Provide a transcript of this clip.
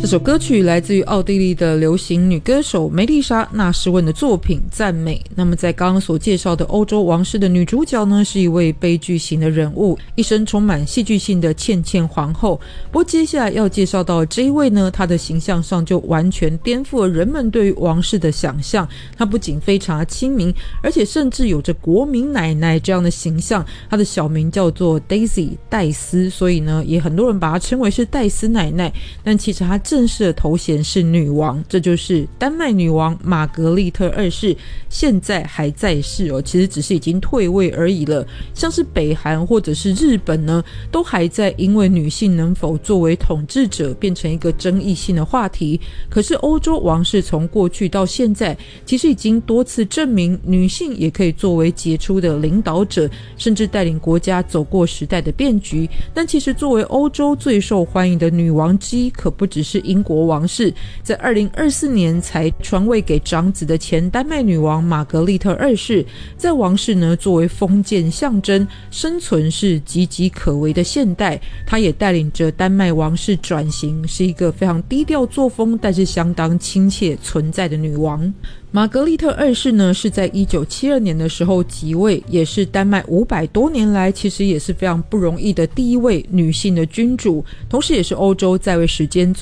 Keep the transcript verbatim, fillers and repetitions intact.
这首歌曲来自于奥地利的流行女歌手梅丽莎·纳什温的作品《赞美》。那么在刚刚所介绍的欧洲王室的女主角呢，是一位悲剧型的人物，一生充满戏剧性的茜茜皇后。不过接下来要介绍到的这一位呢，她的形象上就完全颠覆了人们对于王室的想象。她不仅非常的亲民，而且甚至有着国民奶奶这样的形象。她的小名叫做 Daisy 戴斯，所以呢也很多人把她称为是戴斯奶奶，但其实她正式的头衔是女王，这就是丹麦女王玛格丽特二世，现在还在世哦，其实只是已经退位而已了。像是北韩或者是日本呢，都还在因为女性能否作为统治者变成一个争议性的话题。可是欧洲王室从过去到现在，其实已经多次证明女性也可以作为杰出的领导者，甚至带领国家走过时代的变局。但其实作为欧洲最受欢迎的女王之一，可不只是英国王室。在二零二四年才传位给长子的前丹麦女王玛格丽特二世，在王室呢作为封建象征，生存是岌岌可危的现代。她也带领着丹麦王室转型，是一个非常低调作风但是相当亲切存在的女王。玛格丽特二世呢是在一九七二年的时候即位，也是丹麦五百多年来其实也是非常不容易的第一位女性的君主，同时也是欧洲在位时间最